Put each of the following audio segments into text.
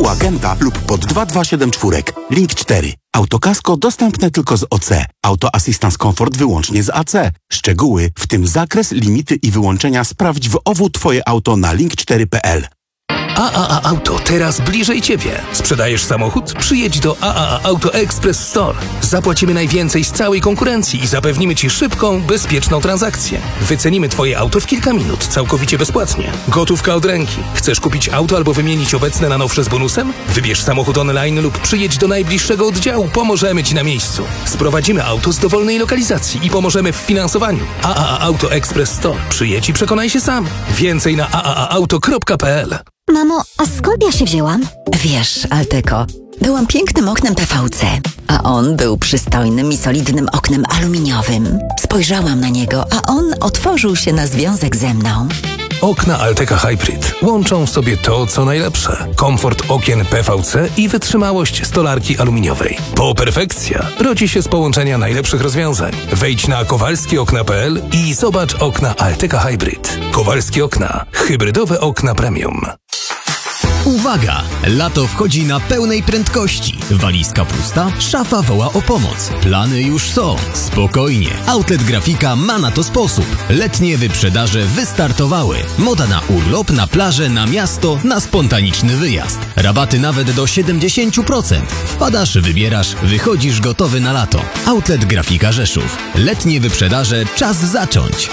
u agenta lub pod 2274. Link 4. Autokasko dostępne tylko z OC. Auto Assistance Comfort wyłącznie z AC. Szczegóły, w tym zakres, limity i wyłączenia sprawdź w OWU Twoje auto na link4.pl. AAA Auto, teraz bliżej Ciebie. Sprzedajesz samochód? Przyjedź do AAA Auto Express Store. Zapłacimy najwięcej z całej konkurencji i zapewnimy Ci szybką, bezpieczną transakcję. Wycenimy Twoje auto w kilka minut, całkowicie bezpłatnie. Gotówka od ręki. Chcesz kupić auto albo wymienić obecne na nowsze z bonusem? Wybierz samochód online lub przyjedź do najbliższego oddziału. Pomożemy Ci na miejscu. Sprowadzimy auto z dowolnej lokalizacji i pomożemy w finansowaniu. AAA Auto Express Store. Przyjedź i przekonaj się sam. Więcej na aaauto.pl. Mamo, a skąd ja się wzięłam? Wiesz, Alteco, byłam pięknym oknem PVC, a on był przystojnym i solidnym oknem aluminiowym. Spojrzałam na niego, a on otworzył się na związek ze mną. Okna Alteca Hybrid łączą w sobie to, co najlepsze. Komfort okien PVC i wytrzymałość stolarki aluminiowej. Perfekcja rodzi się z połączenia najlepszych rozwiązań. Wejdź na kowalskiokna.pl i zobacz okna Alteca Hybrid. Kowalskie okna. Hybrydowe okna premium. Uwaga! Lato wchodzi na pełnej prędkości. Walizka pusta, szafa woła o pomoc. Plany już są. Spokojnie. Outlet Grafika ma na to sposób. Letnie wyprzedaże wystartowały. Moda na urlop, na plażę, na miasto, na spontaniczny wyjazd. Rabaty nawet do 70%. Wpadasz, wybierasz, wychodzisz gotowy na lato. Outlet Grafika Rzeszów. Letnie wyprzedaże, czas zacząć.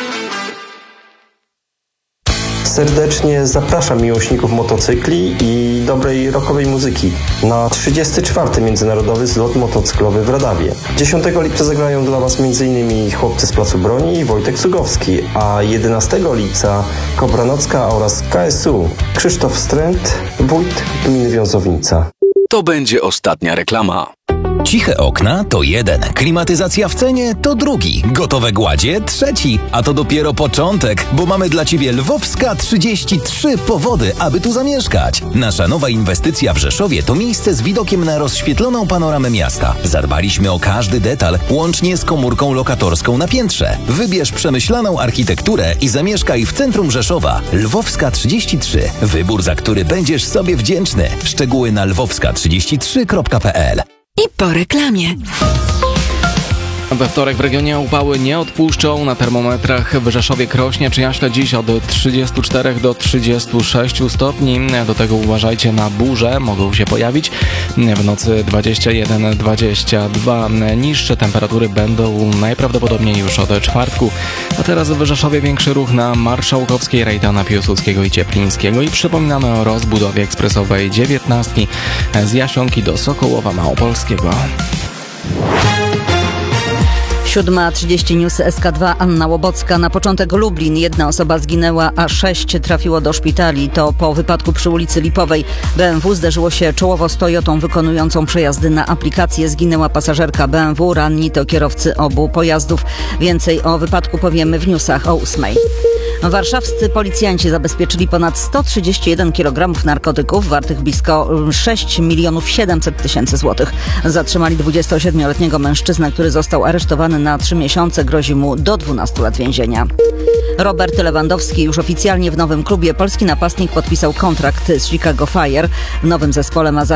Serdecznie zapraszam miłośników motocykli i dobrej rockowej muzyki na 34. Międzynarodowy Zlot Motocyklowy w Radawie. 10 lipca zagrają dla Was m.in. chłopcy z Placu Broni i Wojtek Cugowski, a 11 lipca Kobranocka oraz KSU Krzysztof Stręt, wójt gminy Wiązownica. To będzie ostatnia reklama. Ciche okna to jeden, klimatyzacja w cenie to drugi, gotowe gładzie trzeci, a to dopiero początek, bo mamy dla Ciebie Lwowska 33 powody, aby tu zamieszkać. Nasza nowa inwestycja w Rzeszowie to miejsce z widokiem na rozświetloną panoramę miasta. Zadbaliśmy o każdy detal, łącznie z komórką lokatorską na piętrze. Wybierz przemyślaną architekturę i zamieszkaj w centrum Rzeszowa. Lwowska 33. Wybór, za który będziesz sobie wdzięczny. Szczegóły na lwowska33.pl. I po reklamie. We wtorek w regionie upały nie odpuszczą. Na termometrach w Rzeszowie, Krośnie czy Jaśle dziś od 34 do 36 stopni. Do tego uważajcie na burze, mogą się pojawić. W nocy 21-22. Niższe temperatury będą najprawdopodobniej już od czwartku. A teraz w Rzeszowie większy ruch na Marszałkowskiej, Rejtana, Piłsudskiego i Cieplińskiego. I przypominamy o rozbudowie ekspresowej 19 z Jasionki do Sokołowa Małopolskiego. 7:30 News SK2, Anna Łobocka. Na początek Lublin. 1 osoba zginęła, a 6 trafiło do szpitali. To po wypadku przy ulicy Lipowej. BMW zderzyło się czołowo z Toyotą wykonującą przejazdy na aplikację. Zginęła pasażerka BMW, ranni to kierowcy obu pojazdów. Więcej o wypadku powiemy w newsach o 8:00. Warszawscy policjanci zabezpieczyli ponad 131 kg narkotyków wartych blisko 6 700 000 złotych. Zatrzymali 27-letniego mężczyznę, który został aresztowany na 3 miesiące. Grozi mu do 12 lat więzienia. Robert Lewandowski już oficjalnie w nowym klubie. Polski napastnik podpisał kontrakt z Chicago Fire. W nowym zespole ma